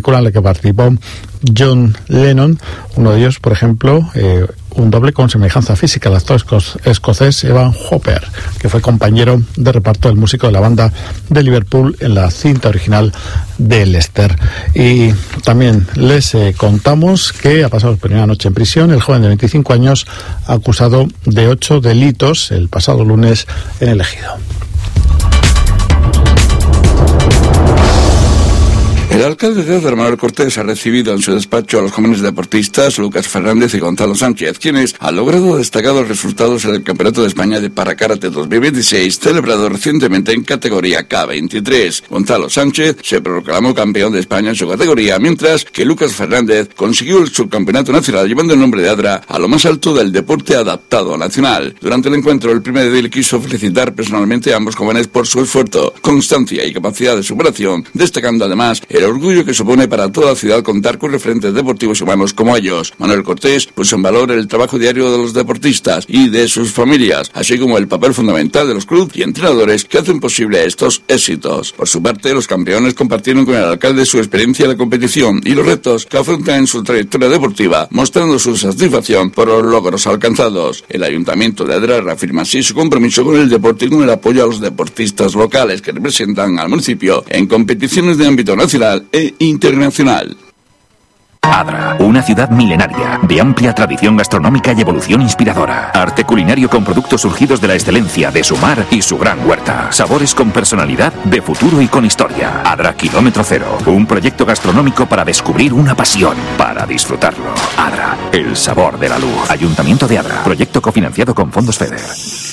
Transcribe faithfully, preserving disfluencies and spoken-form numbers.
película en la que participó John Lennon, uno de ellos, por ejemplo, eh, un doble con semejanza física, el actor esco- escocés Evan Hopper, que fue compañero de reparto del músico de la banda de Liverpool en la cinta original de Lester. Y también les eh, contamos que ha pasado su primera noche en prisión el joven de veinticinco años acusado de ocho delitos el pasado lunes en el Ejido. El alcalde de Adra, Manuel Cortés, ha recibido en su despacho a los jóvenes deportistas Lucas Fernández y Gonzalo Sánchez, quienes han logrado destacados resultados en el Campeonato de España de Parakarate dos mil veintiséis, celebrado recientemente en categoría K veintitrés. Gonzalo Sánchez se proclamó campeón de España en su categoría, mientras que Lucas Fernández consiguió el subcampeonato nacional llevando el nombre de Adra a lo más alto del deporte adaptado nacional. Durante el encuentro, el primer edil quiso felicitar personalmente a ambos jóvenes por su esfuerzo, constancia y capacidad de superación, destacando además el orgullo que supone para toda la ciudad contar con referentes deportivos humanos como ellos. Manuel Cortés puso en valor el trabajo diario de los deportistas y de sus familias, así como el papel fundamental de los clubes y entrenadores que hacen posible estos éxitos. Por su parte, los campeones compartieron con el alcalde su experiencia en la competición y los retos que afrontan en su trayectoria deportiva, mostrando su satisfacción por los logros alcanzados. El Ayuntamiento de Adra reafirma así su compromiso con el deporte y con el apoyo a los deportistas locales que representan al municipio en competiciones de ámbito nacional e internacional. Adra, una ciudad milenaria, de amplia tradición gastronómica y evolución inspiradora. Arte culinario con productos surgidos de la excelencia de su mar y su gran huerta. Sabores con personalidad, de futuro y con historia. Adra Kilómetro Cero, un proyecto gastronómico para descubrir una pasión, para disfrutarlo. Adra, el sabor de la luz. Ayuntamiento de Adra, proyecto cofinanciado con fondos FEDER.